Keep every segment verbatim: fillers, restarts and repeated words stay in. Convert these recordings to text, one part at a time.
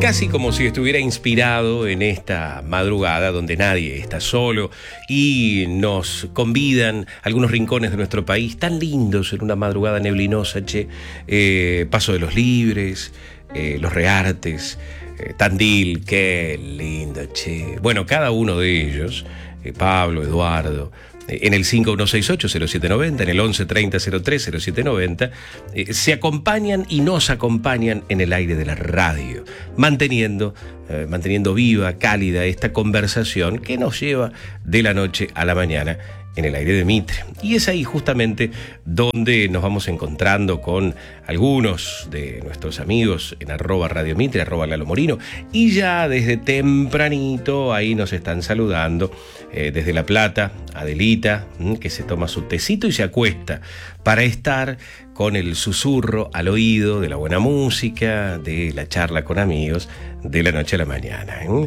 casi como si estuviera inspirado en esta madrugada donde nadie está solo y nos convidan a algunos rincones de nuestro país tan lindos en una madrugada neblinosa, che, eh, Paso de los Libres, eh, Los Reartes, eh, Tandil, qué lindo, che. Bueno, cada uno de ellos, eh, Pablo, Eduardo, en el cinco uno seis ocho cero siete nueve cero, en el once treinta cero tres cero siete nueve cero, eh, se acompañan y nos acompañan en el aire de la radio, manteniendo, eh, manteniendo viva, cálida esta conversación que nos lleva de la noche a la mañana en el aire de Mitre. Y es ahí justamente donde nos vamos encontrando con algunos de nuestros amigos en arroba Radio Mitre, arroba Lalo Morino, y ya desde tempranito ahí nos están saludando eh, desde La Plata, Adelita, que se toma su tecito y se acuesta para estar con el susurro al oído de la buena música, de la charla con amigos, de la noche a la mañana. ¿eh?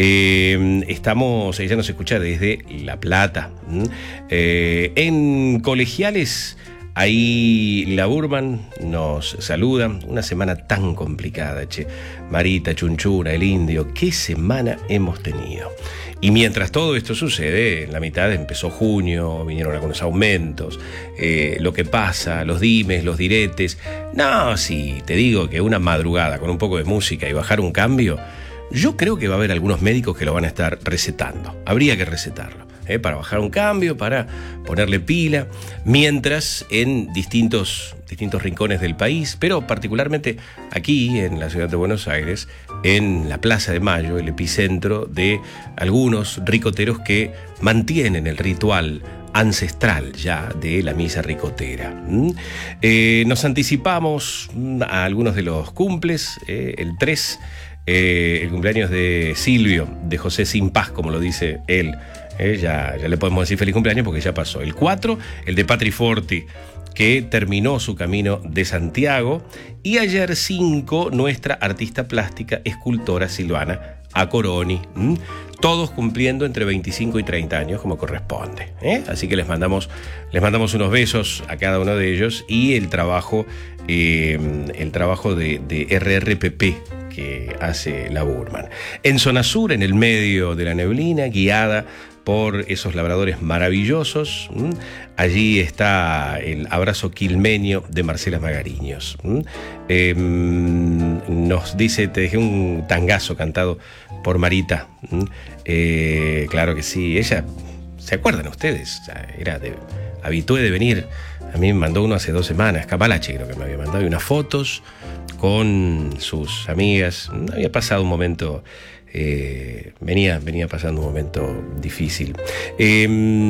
Eh, estamos, ella nos escucha desde La Plata. Eh, en Colegiales, ahí la Burman nos saluda. Una semana tan complicada, che. Marita, Chunchura, el Indio, qué semana hemos tenido. Y mientras todo esto sucede, en la mitad empezó junio, vinieron algunos aumentos, eh, lo que pasa, los dimes, los diretes. No, si te digo que una madrugada con un poco de música y bajar un cambio, yo creo que va a haber algunos médicos que lo van a estar recetando. Habría que recetarlo, ¿eh? Para bajar un cambio, para ponerle pila, mientras en distintos, distintos rincones del país, pero particularmente aquí en la ciudad de Buenos Aires, en la Plaza de Mayo, el epicentro de algunos ricoteros que mantienen el ritual ancestral ya de la misa ricotera. ¿Mm? Eh, nos anticipamos a algunos de los cumples, eh, el tres, eh, el cumpleaños de Silvio, de José Sin Paz, como lo dice él. Eh, ya, ya le podemos decir feliz cumpleaños porque ya pasó. El cuatro, el de Patri Forti, que terminó su camino de Santiago. Y ayer cinco, nuestra artista plástica, escultora Silvana Acoroni. ¿Mm? Todos cumpliendo entre veinticinco y treinta años como corresponde. ¿eh? Así que les mandamos, les mandamos unos besos a cada uno de ellos y el trabajo, eh, el trabajo de, de R R P P que hace la Burman. En zona sur, en el medio de la neblina, guiada por esos labradores maravillosos. ¿Mm? Allí está el abrazo quilmenio de Marcela Magariños. ¿Mm? Eh, nos dice, te dejé un tangazo cantado por Marita. ¿Mm? Eh, claro que sí, ella, ¿se acuerdan ustedes? Era de, habitué de venir. A mí me mandó uno hace dos semanas, Capalache creo que me había mandado, y unas fotos con sus amigas. Había pasado un momento... Eh, venía, venía pasando un momento difícil. Eh,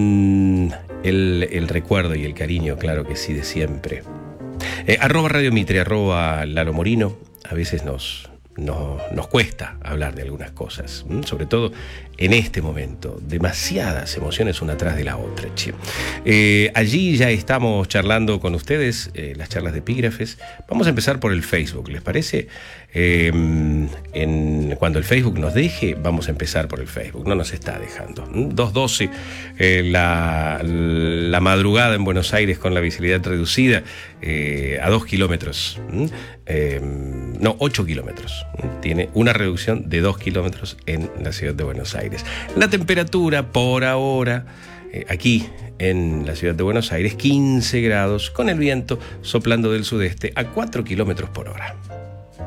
el, el recuerdo y el cariño, claro que sí, de siempre. Eh, arroba Radio Mitre, arroba Lalo Morino. A veces nos, nos, nos cuesta hablar de algunas cosas, ¿m? Sobre todo en este momento. Demasiadas emociones una tras de la otra. Che. Eh, allí ya estamos charlando con ustedes, eh, las charlas de epígrafes. Vamos a empezar por el Facebook, ¿les parece? Eh, en, cuando el Facebook nos deje, vamos a empezar por el Facebook. No nos está dejando. dos doce, eh, la, la madrugada en Buenos Aires con la visibilidad reducida eh, a dos kilómetros. Eh, no, ocho kilómetros. Tiene una reducción de dos kilómetros en la ciudad de Buenos Aires. La temperatura por ahora, eh, aquí en la ciudad de Buenos Aires, quince grados, con el viento soplando del sudeste a cuatro kilómetros por hora.